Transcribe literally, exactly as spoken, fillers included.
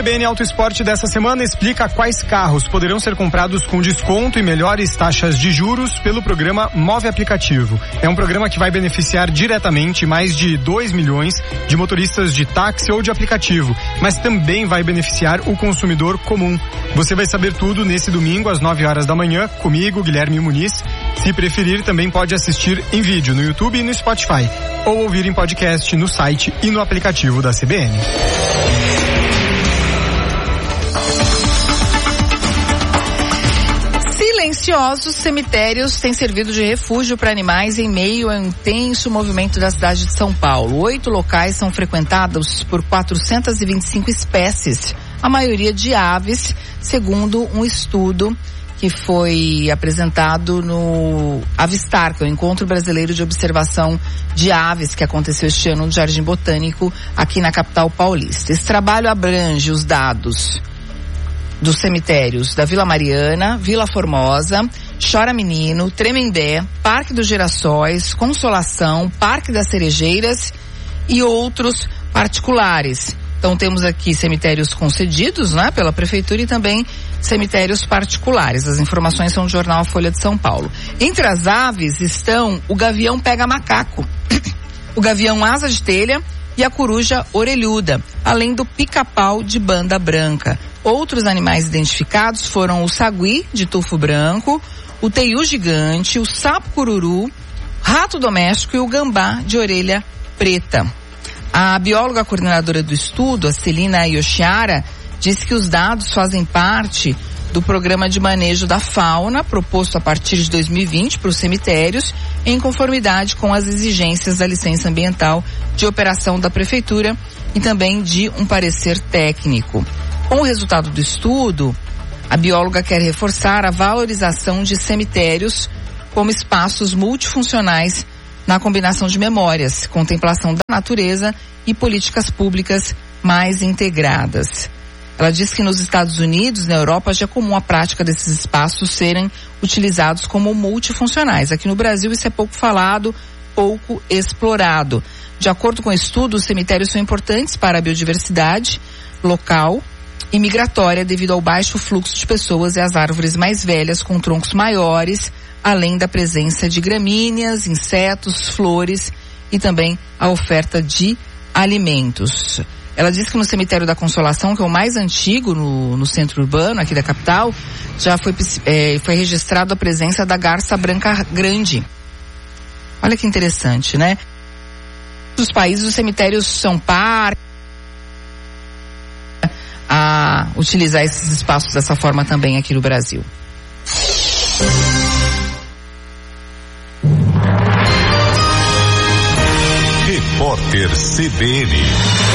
C B N Auto Esporte dessa semana explica quais carros poderão ser comprados com desconto e melhores taxas de juros pelo programa Move Aplicativo. É um programa que vai beneficiar diretamente mais de dois milhões de motoristas de táxi ou de aplicativo, mas também vai beneficiar o consumidor comum. Você vai saber tudo nesse domingo às nove horas da manhã, comigo, Guilherme Muniz. Se preferir, também pode assistir em vídeo no YouTube e no Spotify, ou ouvir em podcast no site e no aplicativo da C B N. Silenciosos cemitérios têm servido de refúgio para animais em meio ao intenso movimento da cidade de São Paulo. Oito locais são frequentados por quatrocentas e vinte e cinco espécies, a maioria de aves, segundo um estudo que foi apresentado no Avistar, que é o Encontro Brasileiro de Observação de Aves, que aconteceu este ano no Jardim Botânico, aqui na capital paulista. Esse trabalho abrange os dados dos cemitérios da Vila Mariana, Vila Formosa, Chora Menino, Tremembé, Parque dos Girassóis, Consolação, Parque das Cerejeiras e outros particulares. Então temos aqui cemitérios concedidos, né, pela prefeitura e também cemitérios particulares. As informações são do jornal Folha de São Paulo. Entre as aves estão o gavião pega-macaco, o gavião asa de telha e a coruja orelhuda, além do pica-pau de banda branca. Outros animais identificados foram o sagui de tufo branco, o teiu gigante, o sapo cururu, rato doméstico e o gambá de orelha preta. A bióloga coordenadora do estudo, a Celina Yoshiara, disse que os dados fazem parte do programa de manejo da fauna proposto a partir de dois mil e vinte para os cemitérios, em conformidade com as exigências da licença ambiental de operação da prefeitura e também de um parecer técnico. Com o resultado do estudo, a bióloga quer reforçar a valorização de cemitérios como espaços multifuncionais na combinação de memórias, contemplação da natureza e políticas públicas mais integradas. Ela diz que nos Estados Unidos, na Europa, já é comum a prática desses espaços serem utilizados como multifuncionais. Aqui no Brasil isso é pouco falado, pouco explorado. De acordo com o estudo, os cemitérios são importantes para a biodiversidade local e migratória devido ao baixo fluxo de pessoas e às árvores mais velhas com troncos maiores, além da presença de gramíneas, insetos, flores e também a oferta de alimentos. Ela diz que no cemitério da Consolação, que é o mais antigo no, no centro urbano aqui da capital, já foi, é, foi registrado a presença da garça branca grande. Olha que interessante, né? Nos países os cemitérios são par a utilizar esses espaços dessa forma também aqui no Brasil. Repórter C B N.